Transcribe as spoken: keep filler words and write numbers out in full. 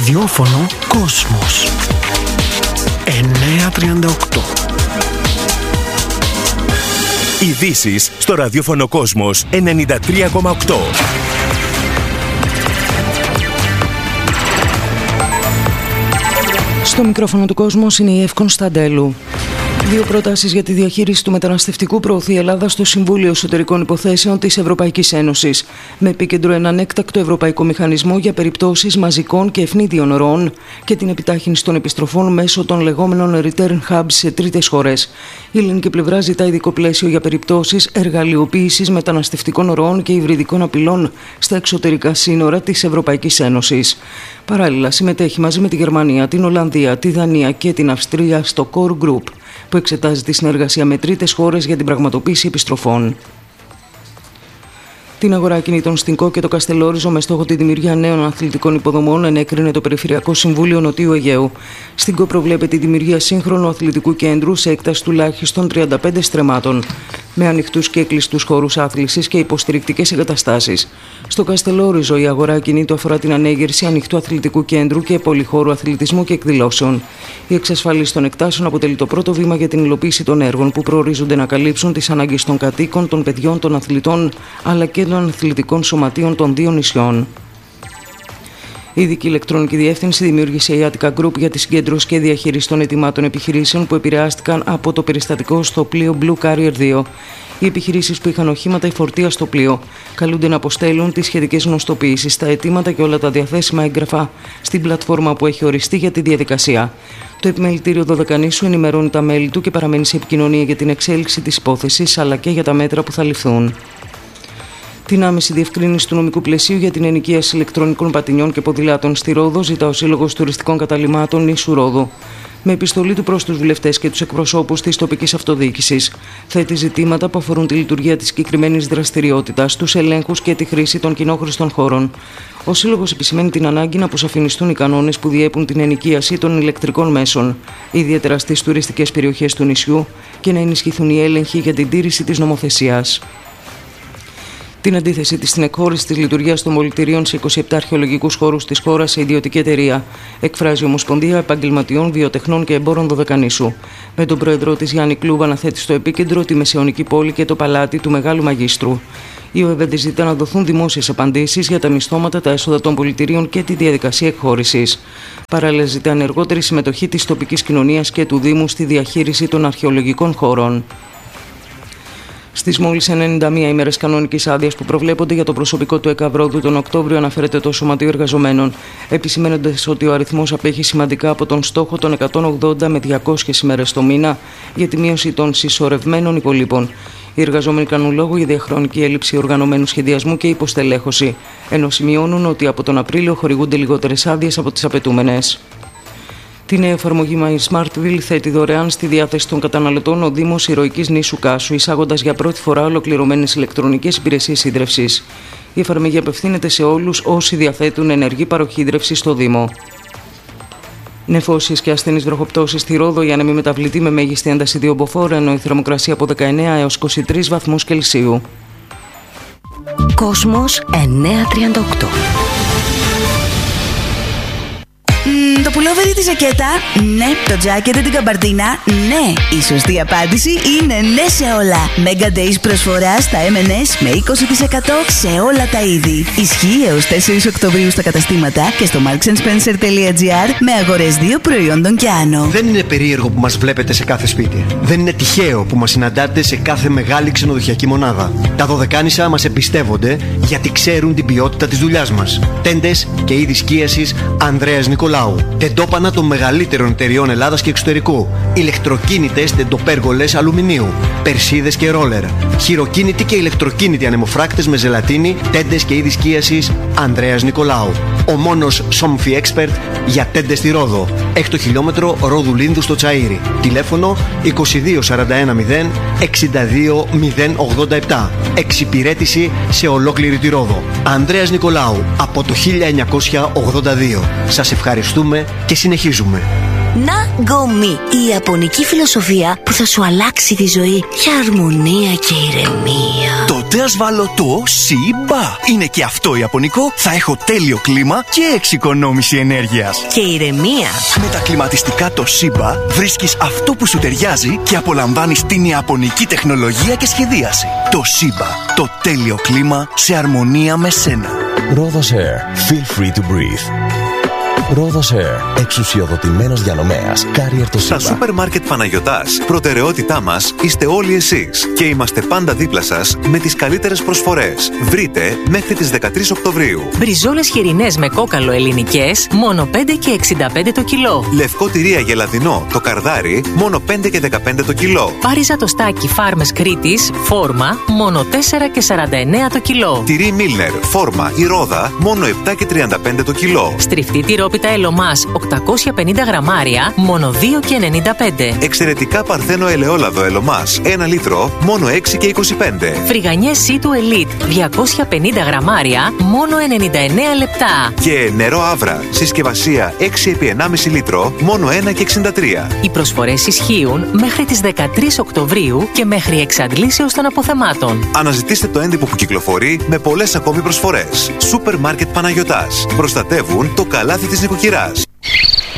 Ραδιόφωνο Κόσμος εννιακόσια τριάντα οκτώ. Ειδήσεις στο ραδιόφωνο Κόσμος ενενήντα τρία κόμμα οκτώ. Στο μικρόφωνο του Κόσμος είναι η Εύη Κωνσταντέλου. Δύο προτάσεις για τη διαχείριση του μεταναστευτικού προωθεί η Ελλάδα στο Συμβούλιο Εσωτερικών Υποθέσεων της Ευρωπαϊκής Ένωσης, με επίκεντρο έναν έκτακτο ευρωπαϊκό μηχανισμό για περιπτώσεις μαζικών και ευνίδιων ροών και την επιτάχυνση των επιστροφών μέσω των λεγόμενων return hubs σε τρίτες χώρες. Η ελληνική πλευρά ζητά ειδικό πλαίσιο για περιπτώσεις εργαλειοποίησης μεταναστευτικών ροών και υβριδικών απειλών στα εξωτερικά σύνορα της Ευρωπαϊκής Ένωσης. Παράλληλα, συμμετέχει μαζί με τη Γερμανία, την Ολλανδία, τη Δανία και την Αυστρία στο Core Group, που εξετάζει τη συνεργασία με τρίτες χώρες για την πραγματοποίηση επιστροφών. Την αγορά ακινήτων στην ΚΟ και το Καστελόριζο με στόχο τη δημιουργία νέων αθλητικών υποδομών ενέκρινε το Περιφερειακό Συμβούλιο Νοτιού Αιγαίου. Στην ΚΟ προβλέπεται η δημιουργία σύγχρονου αθλητικού κέντρου σε έκταση τουλάχιστον τριάντα πέντε στρεμμάτων, με ανοιχτούς και κλειστούς χώρους άθλησης και υποστηρικτικές εγκαταστάσεις. Στο Καστελόριζο, η αγορά ακινήτου αφορά την ανέγερση ανοιχτού αθλητικού κέντρου και πολυχώρου αθλητισμού και εκδηλώσεων. Η εξασφάλιση των εκτάσεων αποτελεί το πρώτο βήμα για την υλοποίηση των έργων που προορίζονται να καλύψουν τις ανάγκες των κατοίκων, των παιδιών, των αθλητών αλλά και των αθλητικών σωματείων των δύο νησιών. Η ειδική ηλεκτρονική διεύθυνση δημιούργησε η Attica Group για τη συγκέντρωση και διαχείριση των αιτημάτων επιχειρήσεων που επηρεάστηκαν από το περιστατικό στο πλοίο Blue Carrier δύο. Οι επιχειρήσεις που είχαν οχήματα ή φορτία στο πλοίο καλούνται να αποστέλουν τις σχετικές γνωστοποιήσεις, τα αιτήματα και όλα τα διαθέσιμα έγγραφα στην πλατφόρμα που έχει οριστεί για τη διαδικασία. Το Επιμελητήριο Δωδεκανήσου ενημερώνει τα μέλη του και παραμένει σε επικοινωνία για την εξέλιξη της υπόθεσης αλλά και για τα μέτρα που θα ληφθούν. Την άμεση διευκρίνηση του νομικού πλαισίου για την ενοικίαση ηλεκτρονικών πατινιών και ποδηλάτων στη Ρόδο ζητά ο Σύλλογος Τουριστικών Καταλυμάτων νήσου Ρόδου. Με επιστολή του προς τους βουλευτές και τους εκπροσώπους της τοπικής αυτοδιοίκησης, θέτει ζητήματα που αφορούν τη λειτουργία της συγκεκριμένης δραστηριότητας, τους ελέγχους και τη χρήση των κοινόχρηστων χώρων. Ο Σύλλογος επισημαίνει την ανάγκη να αποσαφινιστούν οι κανόνες που διέπουν την ενοικίαση των ηλεκτρικών μέσων, ιδιαίτερα στις τουριστικές περιοχές του νησιού, και να ενισχυθούν οι έλεγχοι για την τήρηση της νομοθεσίας. Την αντίθεση της στην εκχώρηση της λειτουργίας των πολιτηρίων σε είκοσι επτά αρχαιολογικούς χώρους της χώρας σε ιδιωτική εταιρεία εκφράζει η Ομοσπονδία Επαγγελματιών, Βιοτεχνών και Εμπόρων Δωδεκανήσου, με τον πρόεδρό της Γιάννη Κλούβα να θέτει στο επίκεντρο τη Μεσαιωνική πόλη και το παλάτι του Μεγάλου Μαγίστρου. Η ΟΕΒΕΔ ζητά να δοθούν δημόσιες απαντήσεις για τα μισθώματα, τα έσοδα των πολιτηρίων και τη διαδικασία εκχώρησης. Παράλληλα, ζητά ενεργότερη συμμετοχή της τοπικής κοινωνίας και του Δήμου στη διαχείριση των αρχαιολογικών χώρων. Στις μόλις ενενήντα μία ημέρες κανονικής άδειας που προβλέπονται για το προσωπικό του ΕΚΑΒΡΟΔΟΥ τον Οκτώβριο, αναφέρεται το Σωματείο Εργαζομένων, επισημαίνοντας ότι ο αριθμός απέχει σημαντικά από τον στόχο των εκατόν ογδόντα με διακόσιες ημέρες το μήνα για τη μείωση των συσσωρευμένων υπολείπων. Οι εργαζόμενοι κάνουν λόγο για διαχρονική έλλειψη οργανωμένου σχεδιασμού και υποστελέχωση, ενώ σημειώνουν ότι από τον Απρίλιο χορηγούνται λιγότερες άδειες από τις απαιτούμενες. Τη νέα εφαρμογή My Smartville θέτει δωρεάν στη διάθεση των καταναλωτών ο Δήμος Ηρωικής Νήσου Κάσου, εισάγοντας για πρώτη φορά ολοκληρωμένες ηλεκτρονικές υπηρεσίες ίδρευσης. Η εφαρμογή απευθύνεται σε όλους όσοι διαθέτουν ενεργή παροχή ίδρευσης στο Δήμο. Νεφώσεις και ασθενείς βροχοπτώσεις στη Ρόδο για να μην μεταβληθεί με μέγιστη ένταση δύο μποφόρ, ενώ η θερμοκρασία από δεκαεννέα έως είκοσι τρεις βαθμούς Κελσίου. Κόσμος εννιακόσια τριάντα οκτώ. Mm, το πουλόβερ ή τη ζακέτα, ναι. Το τζάκετ ή την καμπαρτίνα, ναι. Η σωστή απάντηση είναι ναι σε όλα. Mega Days προσφορά στα εμ εν ες με είκοσι τοις εκατό σε όλα τα είδη. Ισχύει έως τέσσερις Οκτωβρίου στα καταστήματα και στο marks and spencer τελεία τζι άρ με αγορές δύο προϊόντων και άνω. Δεν είναι περίεργο που μας βλέπετε σε κάθε σπίτι. Δεν είναι τυχαίο που μας συναντάτε σε κάθε μεγάλη ξενοδοχειακή μονάδα. Τα Δωδεκάνησα μας εμπιστεύονται γιατί ξέρουν την ποιότητα της δουλειάς μας. Τέντες και είδη σκίασης Ανδρέας Νικολάου. Τεντόπανα των μεγαλύτερων εταιριών Ελλάδας και εξωτερικού. Ηλεκτροκίνητες τεντοπέργολες αλουμινίου. Περσίδες και ρόλερ. Χειροκίνητοι και ηλεκτροκίνητοι ανεμοφράκτες με ζελατίνη. Τέντες και είδη σκίασης Ανδρέας Νικολάου. Ο μόνος Somfy Expert για τέντες στη Ρόδο. Έκτο χιλιόμετρο Ρόδου Λίνδου στο Τσαΐρι. Τηλέφωνο είκοσι δύο σαράντα ένα μηδέν εξήντα δύο μηδέν ογδόντα επτά. Εξυπηρέτηση σε ολόκληρη τη Ρόδο. Ανδρέας Νικολάου από το χίλια εννιακόσια ογδόντα δύο. Σας ευχαριστούμε και συνεχίζουμε. Ναγκομι, η ιαπωνική φιλοσοφία που θα σου αλλάξει τη ζωή για αρμονία και ηρεμία. Τότε ας βάλω το Σιμπα. Είναι και αυτό ιαπωνικό. Θα έχω τέλειο κλίμα και εξοικονόμηση ενέργειας. Και ηρεμία. Με τα κλιματιστικά το Σιμπα βρίσκεις αυτό που σου ταιριάζει και απολαμβάνεις την ιαπωνική τεχνολογία και σχεδίαση. Το Σιμπα, το τέλειο κλίμα σε αρμονία με σένα. Rhodos Air. Feel free to breathe. Rhodos Air. Εξουσιοδοτημένος διανομέας. Carrier το Στα Σιμπα. σούπερ μάρκετ Παναγιωτάς, προτεραιότητά μας είστε όλοι εσείς και είμαστε πάντα δίπλα σας με τις καλύτερες προσφορές. Βρείτε μέχρι τις δεκατρείς Οκτωβρίου. Μπριζόλες χοιρινές με κόκαλο ελληνικές, μόνο πέντε και εξήντα πέντε το κιλό. Λευκό τυρί αγελαδινό, το καρδάρι, μόνο πέντε και δεκαπέντε το κιλό. Πάριζα το στάκι Φάρμες Κρήτης, φόρμα, μόνο τέσσερα και σαράντα εννέα το κιλό. Τυρί Μίλνερ, φόρμα ή ρόδα, μόνο επτά και τριάντα πέντε το κιλό. Στριφτή τυρόπιτα Ελωμάς οκτακόσια πενήντα γραμμάρια, μόνο δύο και ενενήντα πέντε. Εξαιρετικά παρθένο ελαιόλαδο Ελωμάς, ένα λίτρο, μόνο έξι και είκοσι πέντε. Φρυγανιές Σίτου Elite διακόσια πενήντα γραμμάρια, μόνο ενενήντα εννέα λεπτά. Και νερό Άβρα, συσκευασία έξι επί ενάμιση λίτρο, μόνο ένα και εξήντα τρία. Οι προσφορές ισχύουν μέχρι τις δεκατρείς Οκτωβρίου και μέχρι εξαντλήσεως των αποθεμάτων. Αναζητήστε το έντυπο που κυκλοφορεί με πολλές ακόμη προσφορές. Σούπερ μάρκετ Παναγιωτάς. Προστατεύουν το καλάθι της νοικοκυράς.